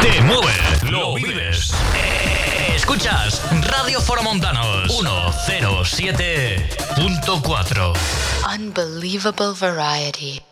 te mueve, lo vives. Escuchas Radio Foromontanos 107.4. Unbelievable variety.